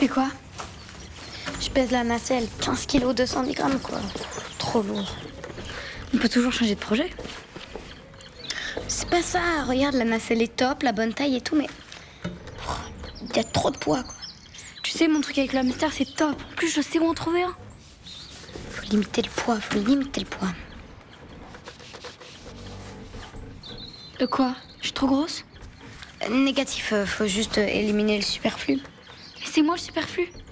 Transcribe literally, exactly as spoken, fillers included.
fais quoi? Je pèse la nacelle, quinze kilos, deux cent dix grammes, quoi. Trop lourd. On peut toujours changer de projet. C'est pas ça, regarde, la nacelle est top, la bonne taille et tout, mais... Il y a trop de poids, quoi. Tu sais, mon truc avec le hamster, c'est top. En plus, je sais où en trouver un. Faut limiter le poids, faut limiter le poids. De quoi? Je suis trop grosse? Euh, Négatif, euh, faut juste euh, éliminer le superflu. Et c'est moi le superflu.